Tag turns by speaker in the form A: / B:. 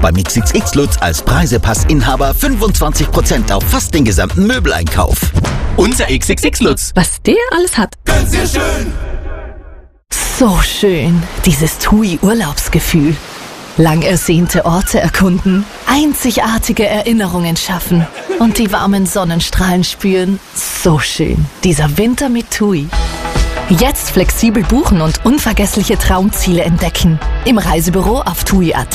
A: Beim XXX Lutz als Preisepassinhaber 25% auf fast den gesamten Möbeleinkauf.
B: Unser XXX Lutz.
C: Was der alles hat.
D: Ganz sehr schön.
C: So schön, dieses TUI-Urlaubsgefühl. Lang ersehnte Orte erkunden, einzigartige Erinnerungen schaffen und die warmen Sonnenstrahlen spüren. So schön, dieser Winter mit TUI. Jetzt flexibel buchen und unvergessliche Traumziele entdecken. Im Reisebüro auf TUI.at.